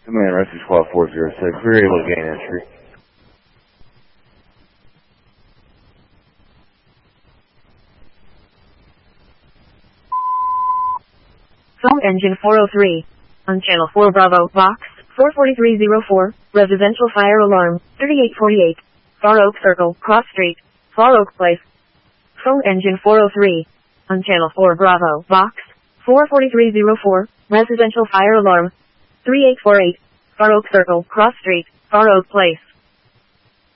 Command Rescue Squad 406. We were able to gain entry. Phone engine 403. On channel 4 Bravo, box 44304, residential fire alarm 3848. Far Oak Circle, Cross Street, Far Oak Place. Phone engine 403. On channel 4 Bravo, box 44304, residential fire alarm 3848. Far Oak Circle, Cross Street, Far Oak Place.